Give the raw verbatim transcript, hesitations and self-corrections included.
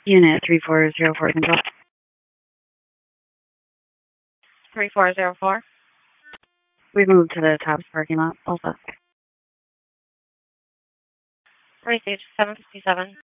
Unit three four zero four control. three four zero four. We've moved to the Tops parking lot, Alpha. Received seven fifty-seven.